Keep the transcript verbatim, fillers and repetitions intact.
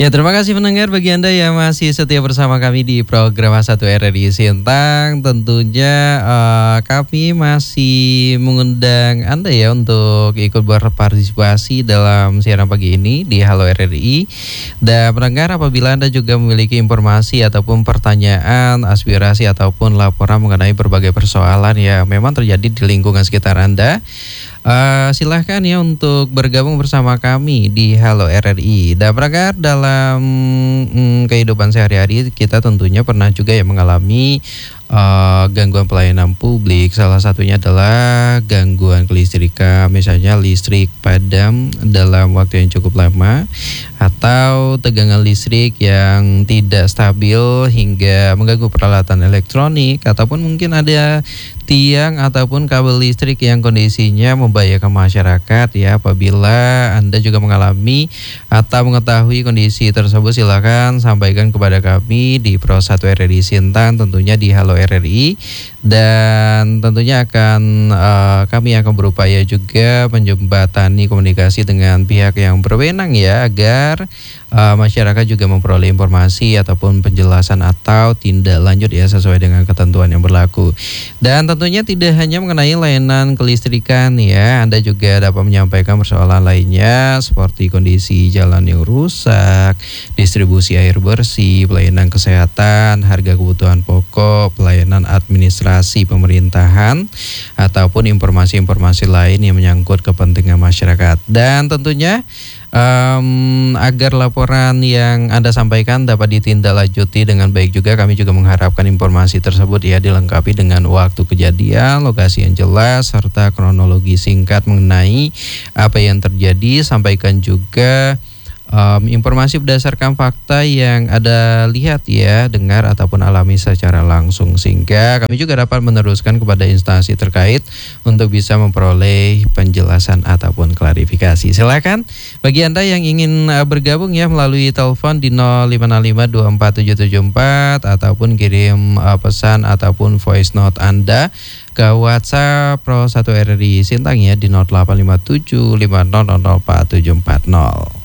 Ya, terima kasih pendengar bagi Anda yang masih setia bersama kami di program satu R R I Sintang. Tentunya eh, kami masih mengundang Anda ya untuk ikut berpartisipasi dalam siaran pagi ini di Halo R R I. Dan pendengar, apabila Anda juga memiliki informasi ataupun pertanyaan, aspirasi ataupun laporan mengenai berbagai persoalan yang memang terjadi di lingkungan sekitar Anda, Uh, silahkan ya untuk bergabung bersama kami di Halo R R I. Dan pendengar, dalam mm, kehidupan sehari-hari kita tentunya pernah juga ya mengalami uh, gangguan pelayanan publik. Salah satunya adalah gangguan kelistrikan, misalnya listrik padam dalam waktu yang cukup lama, atau tegangan listrik yang tidak stabil hingga mengganggu peralatan elektronik, ataupun mungkin ada tiang ataupun kabel listrik yang kondisinya membahayakan masyarakat ya. Apabila Anda juga mengalami atau mengetahui kondisi tersebut, silakan sampaikan kepada kami di Pro satu R R I Sintang, tentunya di Halo R R I. Dan tentunya akan uh, kami akan berupaya juga menjembatani komunikasi dengan pihak yang berwenang ya, agar uh, masyarakat juga memperoleh informasi ataupun penjelasan atau tindak lanjut ya sesuai dengan ketentuan yang berlaku. Dan tentunya tidak hanya mengenai layanan kelistrikan ya, Anda juga dapat menyampaikan persoalan lainnya seperti kondisi jalan yang rusak, distribusi air bersih, pelayanan kesehatan, harga kebutuhan pokok, pelayanan administrasi pemerintahan, ataupun informasi-informasi lain yang menyangkut kepentingan masyarakat. Dan tentunya Um, agar laporan yang Anda sampaikan dapat ditindaklanjuti dengan baik juga, kami juga mengharapkan informasi tersebut ya dilengkapi dengan waktu kejadian, lokasi yang jelas, serta kronologi singkat mengenai apa yang terjadi. Sampaikan juga Um, informasi berdasarkan fakta yang Anda lihat ya, dengar ataupun alami secara langsung, sehingga kami juga dapat meneruskan kepada instansi terkait untuk bisa memperoleh penjelasan ataupun klarifikasi. Silakan bagi Anda yang ingin uh, bergabung ya melalui telepon di nol lima enam lima dua empat tujuh tujuh empat, ataupun kirim uh, pesan ataupun voice note Anda ke WhatsApp Pro satu R R I Sintang ya di nol delapan lima tujuh lima nol nol nol empat tujuh empat nol.